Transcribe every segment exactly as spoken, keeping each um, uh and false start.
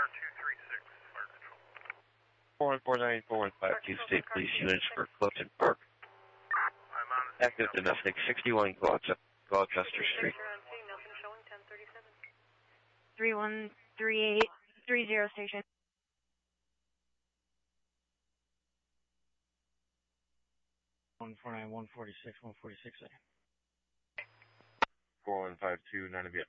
R two three six, Fire Control. four one four nine, four one five two, State Police units for Clifton Park. I'm on Active domestic, sixty-one Gloucester, Gloucester Street. Nothing showing, ten thirty-seven. three one three eight three zero station. one four nine, one forty-six, one forty-six. four one five two, nine of you.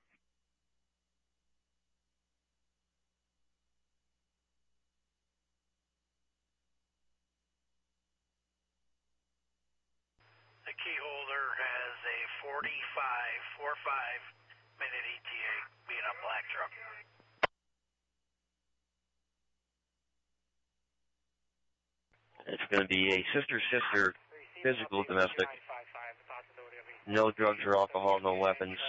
The key holder has a forty-five forty-five minute E T A being a black truck. It's going to be a sister-sister physical domestic. No drugs or alcohol, no weapons.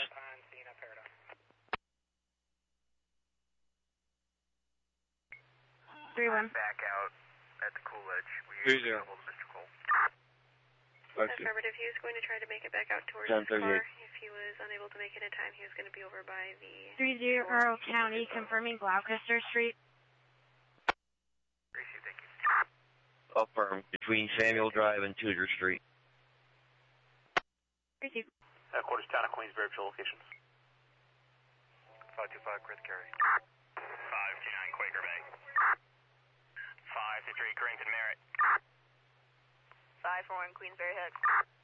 three one. Back out at the Coolidge. three zero. Mister Cole. Affirmative, he was going to try to make it back out towards his car. If he was unable to make it in time, he was going to be over by the... three zero County, confirming Gloucester Street. Gracie, thank you. Affirm, between Samuel Drive and Tudor Street. Receive. Uh, quarters town of Queens, virtual locations. five two five, Chris Carey. five two nine, Quaker Bay. five two three, Carrington Merritt. five four one, Queensbury Head.